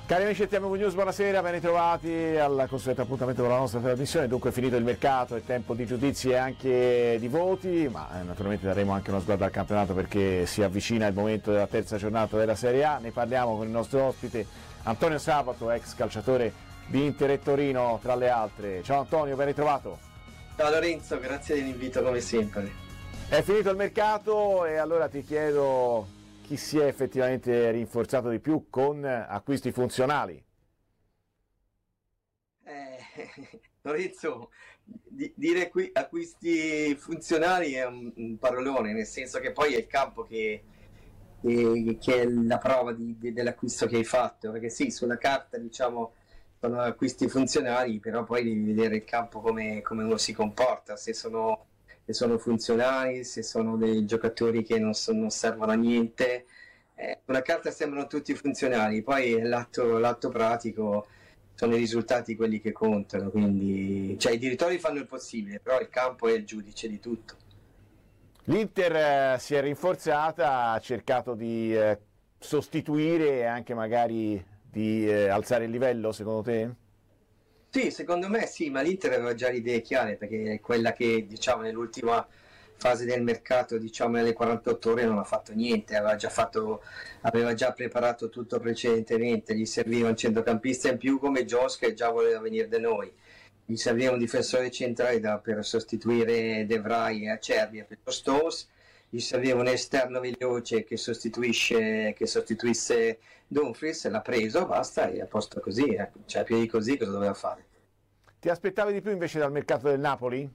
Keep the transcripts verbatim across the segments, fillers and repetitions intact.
Cari amici del T M V News, buonasera, ben ritrovati al consueto appuntamento con la nostra trasmissione. Dunque è finito il mercato, è tempo di giudizi e anche di voti, ma eh, naturalmente daremo anche una sguarda al campionato perché si avvicina il momento della terza giornata della Serie A. Ne parliamo con il nostro ospite Antonio Sabato, ex calciatore di Inter e Torino tra le altre. Ciao Antonio, ben ritrovato. Ciao Lorenzo, grazie dell'invito come sempre. È finito il mercato e allora ti chiedo chi si è effettivamente rinforzato di più con acquisti funzionali. Eh, Lorenzo, di, dire qui, acquisti funzionali è un, un parolone, nel senso che poi è il campo che, che, che è la prova di, di, dell'acquisto che hai fatto, perché sì, sulla carta diciamo sono acquisti funzionali, però poi devi vedere il campo come, come uno si comporta, se sono se sono funzionali, se sono dei giocatori che non, so, non servono a niente. Eh, sulla carta sembrano tutti funzionali, poi l'atto, l'atto pratico sono i risultati quelli che contano, quindi cioè, i direttori fanno il possibile, però il campo è il giudice di tutto. L'Inter eh, si è rinforzata, ha cercato di eh, sostituire e anche magari di eh, alzare il livello, secondo te? Sì, secondo me sì, ma l'Inter aveva già le idee chiare, perché è quella che diciamo nell'ultima fase del mercato, diciamo nelle quarantotto ore non ha fatto niente, aveva già, fatto, aveva già preparato tutto precedentemente, gli serviva un centrocampista in più come Jones che già voleva venire da noi, gli serviva un difensore centrale da, per sostituire De Vrij e Acerbi per lo Stones, gli serviva un esterno veloce che sostituisce che sostituisse Dumfries, l'ha preso, basta, e a posto così, eh. Cioè più di così cosa doveva fare? Ti aspettavi di più invece dal mercato del Napoli?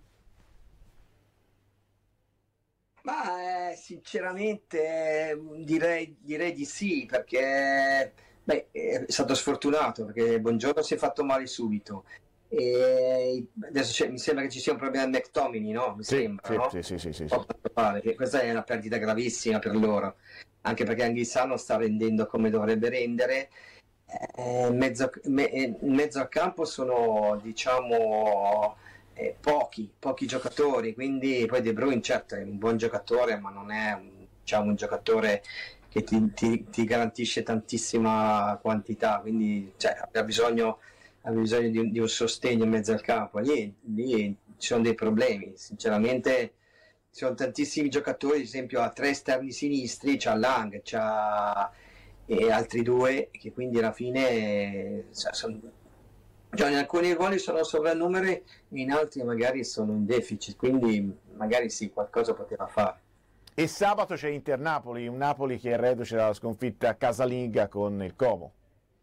Ma eh, sinceramente eh, direi, direi di sì, perché beh, è stato sfortunato, perché Buongiorno si è fatto male subito. E adesso mi sembra che ci sia un problema di McTominay, no? Mi sì, sembra, sì, no? sì, sì, sì, sì, Oh, che questa è una perdita gravissima per loro, anche perché Anghissà non sta rendendo come dovrebbe rendere. Eh, in, mezzo, me, in mezzo al campo sono diciamo eh, pochi, pochi giocatori, quindi poi De Bruyne certo è un buon giocatore, ma non è un, diciamo, un giocatore che ti, ti, ti garantisce tantissima quantità, quindi cioè, ha bisogno ha bisogno di un, di un sostegno in mezzo al campo. Lì, lì ci sono dei problemi, sinceramente ci sono tantissimi giocatori, ad esempio ha tre esterni sinistri, c'ha Lang, c'ha e altri due che quindi alla fine cioè, sono, cioè in alcuni ruoli sono sovrannumeri e in altri magari sono in deficit, quindi magari sì, qualcosa poteva fare. E sabato c'è Inter-Napoli, un Napoli che è reduce dalla sconfitta casalinga con il Como.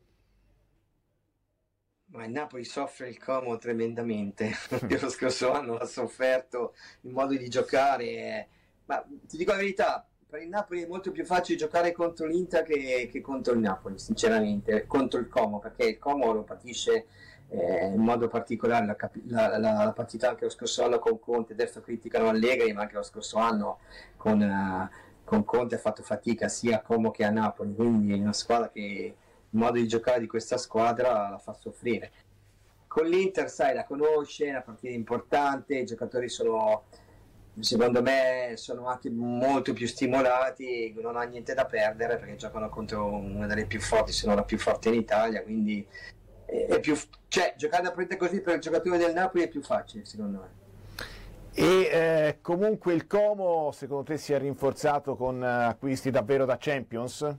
Ma il Napoli soffre il Como tremendamente, perché lo scorso anno l'ha sofferto, il modo di giocare, ma ti dico la verità, per il Napoli è molto più facile giocare contro l'Inter che, che contro il Napoli, sinceramente, contro il Como, perché il Como lo patisce eh, in modo particolare, la, la, la, la partita anche lo scorso anno con Conte, adesso criticano Allegri, ma anche lo scorso anno con, uh, con Conte ha fatto fatica sia a Como che a Napoli, quindi è una squadra che il modo di giocare di questa squadra la fa soffrire. Con l'Inter, sai, la conosce, è una partita importante, i giocatori sono, secondo me, sono anche molto più stimolati, non ha niente da perdere perché giocano contro una delle più forti, se non la più forte in Italia, quindi è più, cioè, giocare da partita così per il giocatore del Napoli è più facile, secondo me. E eh, comunque il Como, secondo te, si è rinforzato con acquisti davvero da Champions?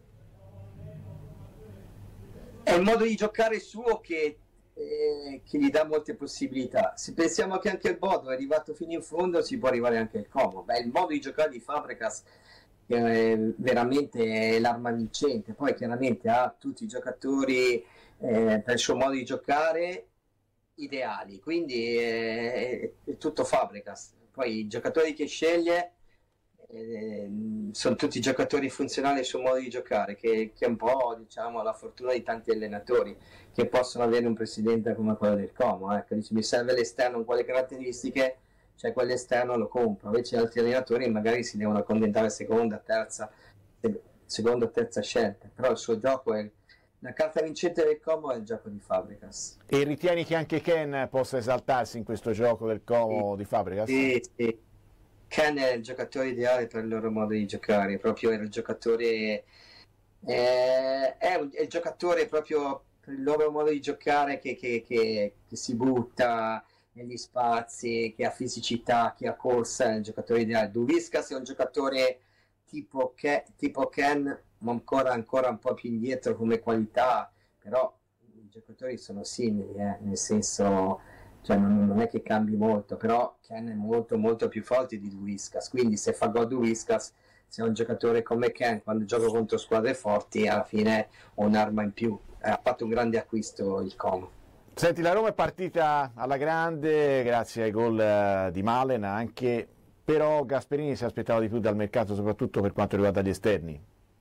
È il modo di giocare suo che, eh, che gli dà molte possibilità. Se pensiamo che anche il Bodo è arrivato fino in fondo, si può arrivare anche al Como. Beh, il modo di giocare di Fabregas è veramente l'arma vincente. Poi chiaramente ha tutti i giocatori eh, per il suo modo di giocare ideali, quindi è, è tutto Fabregas. Poi i giocatori che sceglie Eh, sono tutti giocatori funzionali sul modo di giocare che, che è un po' diciamo la fortuna di tanti allenatori che possono avere un presidente come quello del Como, ecco, dice mi serve l'esterno con quelle caratteristiche, cioè quell'esterno lo compro, invece altri allenatori magari si devono accontentare seconda, terza seconda o terza scelta, però il suo gioco è la carta vincente del Como, è il gioco di Fabregas. E ritieni che anche Ken possa esaltarsi in questo gioco del Como sì, di Fabregas? Sì, sì. Ken è il giocatore ideale per il loro modo di giocare, proprio era il giocatore Eh, è, un- è il giocatore proprio per il loro modo di giocare che, che- che- che si butta negli spazi, che ha fisicità, che ha corsa, è il giocatore ideale. Duviscas è un giocatore tipo, Ke- tipo Ken, ma ancora, ancora un po' più indietro come qualità, però i giocatori sono simili, eh, nel senso, cioè non, non è che cambi molto, però Ken è molto molto più forte di Duviscas, quindi se fa gol Duviscas, se è un giocatore come Ken, quando gioca contro squadre forti, alla fine ho un'arma in più. Eh, ha fatto un grande acquisto il Como. Senti, la Roma è partita alla grande grazie ai gol eh, di Malen anche, però Gasperini si aspettava di più dal mercato, soprattutto per quanto riguarda gli esterni.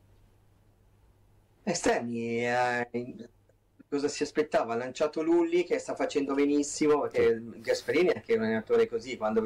Esterni, eh, cosa si aspettava? Ha lanciato Lulli che sta facendo benissimo, Sì. perché Gasperini è anche un allenatore così, quando